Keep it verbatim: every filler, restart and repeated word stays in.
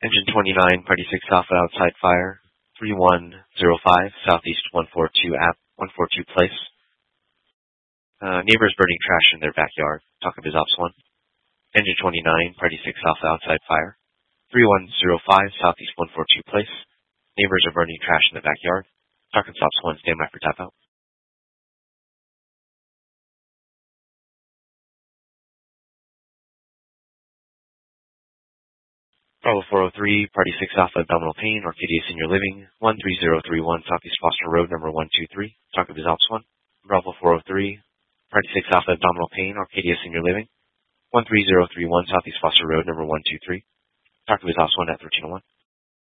Engine twenty-nine, Party six Alpha outside fire. three one zero five, Southeast one four two app, one four two place. Uh, neighbors burning trash in their backyard. Talk of his ops one. Engine twenty-nine, Party six Alpha outside fire. three one zero five, Southeast one four two place. Neighbors are burning trash in the backyard. Talk of his ops one, stand by for tap out. Bravo four oh three, Party six Alpha abdominal pain, Arcadia Senior Living, one three zero three one, Southeast Foster Road, number one two three. Talk of his ops one. Bravo four oh three, Party six Alpha abdominal pain, Arcadia Senior Living, one three zero three one, Southeast Foster Road, number one two three. Talk of his ops one at thirteen oh one.